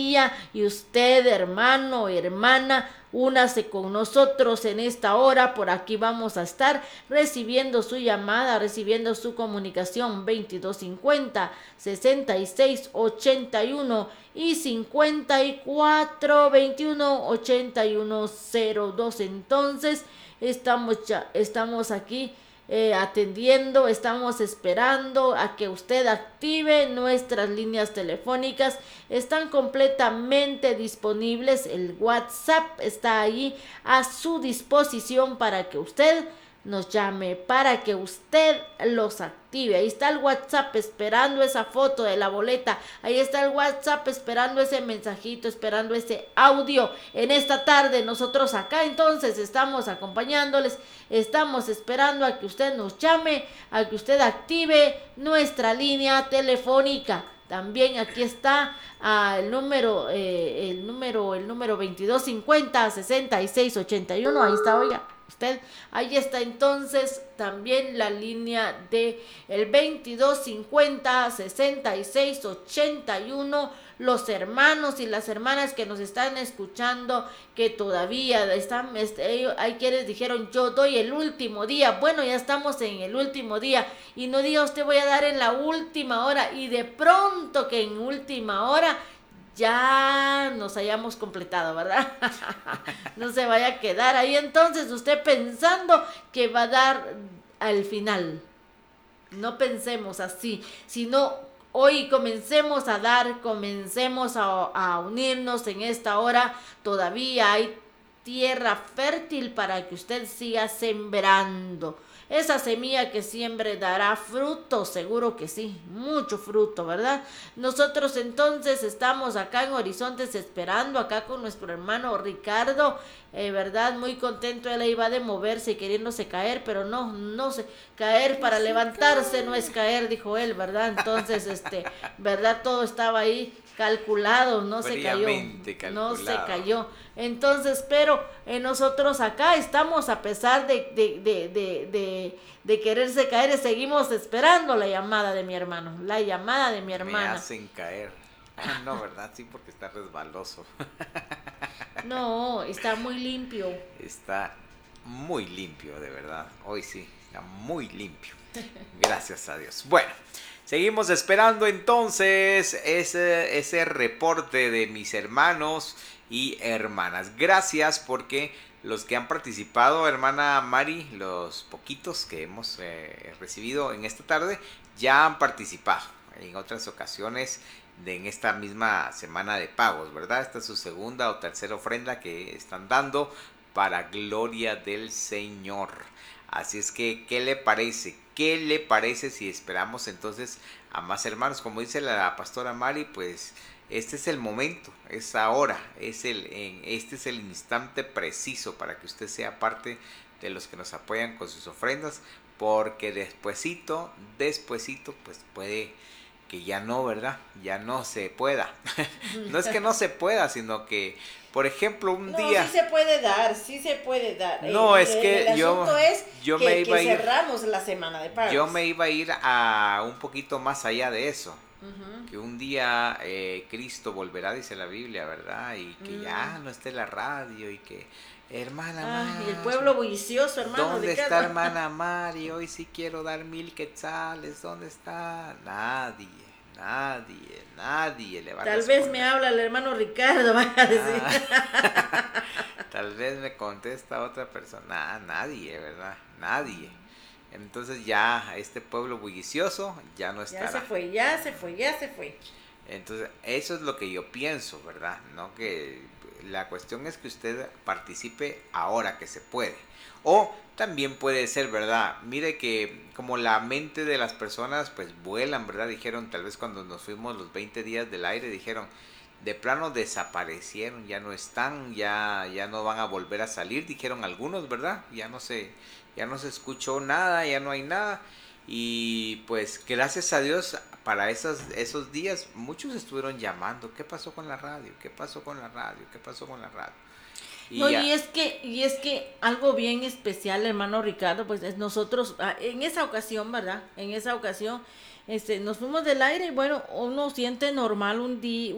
Y usted, hermano, hermana, únase con nosotros en esta hora. Por aquí vamos a estar recibiendo su llamada, recibiendo su comunicación 2250 6681 y 5421 8102. Entonces, estamos aquí atendiendo, estamos esperando a que usted active nuestras líneas telefónicas. Están completamente disponibles, el WhatsApp está ahí a su disposición para que usted nos llame, para que usted los active. Ahí está el WhatsApp esperando esa foto de la boleta, ahí está el WhatsApp esperando ese mensajito, esperando ese audio. En esta tarde nosotros acá entonces estamos acompañándoles, estamos esperando a que usted nos llame, a que usted active nuestra línea telefónica. También aquí está el número 2250 6681. Ahí está, oiga, usted, ahí está entonces también la línea de el 2250 6681. Los hermanos y las hermanas que nos están escuchando, que todavía están, hay quienes dijeron, yo doy el último día. Bueno, ya estamos en el último día, y no diga usted voy a dar en la última hora, y de pronto que en última hora ya nos hayamos completado, ¿verdad? No se vaya a quedar ahí entonces usted pensando que va a dar al final. No pensemos así, sino hoy comencemos a dar, comencemos a unirnos en esta hora. Todavía hay tierra fértil para que usted siga sembrando. Esa semilla que siempre dará fruto, seguro que sí, mucho fruto, ¿verdad? Nosotros entonces estamos acá en Horizontes esperando, acá con nuestro hermano Ricardo, ¿verdad? Muy contento, él iba de moverse y queriéndose caer, pero no se caer para levantarse no es caer, dijo él, ¿verdad? Entonces, ¿verdad? Todo estaba ahí calculado, no se cayó, no se cayó. Entonces, pero nosotros acá estamos, a pesar de quererse caer, seguimos esperando la llamada de mi hermano, la llamada de mi hermana. Me hacen caer. No, ¿verdad? Sí, porque está resbaloso. No, está muy limpio. Está muy limpio, de verdad. Hoy sí, está muy limpio. Gracias a Dios. Bueno, seguimos esperando entonces ese reporte de mis hermanos y hermanas. Gracias porque los que han participado, hermana Mari, los poquitos que hemos recibido en esta tarde, ya han participado en otras ocasiones en esta misma semana de pagos, ¿verdad? Esta es su segunda o tercera ofrenda que están dando para gloria del Señor. Así es que, ¿qué le parece? ¿Qué le parece si esperamos entonces a más hermanos? Como dice la pastora Mari, pues este es el momento, es ahora, este es el instante preciso para que usted sea parte de los que nos apoyan con sus ofrendas, porque despuesito, pues puede que ya no, ¿verdad? Ya no se pueda. No es que no se pueda, sino que, por ejemplo, un día... Sí se puede dar, sí se puede dar. No, es que el asunto es me iba a ir, cerramos la semana de pagos. Yo me iba a ir a un poquito más allá de eso. Que un día Cristo volverá, dice la Biblia, ¿verdad? Y que ya no esté la radio y que... Hermana Mari, el pueblo bullicioso, hermano. ¿Dónde está hermana Mari? Hoy sí quiero dar 1000 quetzales. ¿Dónde está? Nadie le va a responder. Tal vez me habla el hermano Ricardo, va a decir. Tal vez me contesta otra persona. Nadie, ¿verdad? Nadie. Entonces ya este pueblo bullicioso ya no estará. Ya se fue. Entonces eso es lo que yo pienso, ¿verdad? No, que la cuestión es que usted participe ahora que se puede. O también puede ser, ¿verdad? Mire que como la mente de las personas pues vuelan, ¿verdad? Dijeron, tal vez cuando nos fuimos los 20 días del aire, dijeron, de plano desaparecieron, ya no están, ya no van a volver a salir, dijeron algunos, ¿verdad? Ya no se escuchó nada, ya no hay nada. Y pues gracias a Dios para esos días muchos estuvieron llamando, ¿qué pasó con la radio? ¿Qué pasó con la radio? ¿Qué pasó con la radio? Y es que algo bien especial, hermano Ricardo, pues es nosotros, en esa ocasión, ¿verdad? En esa ocasión, nos fuimos del aire y bueno, uno siente normal un día,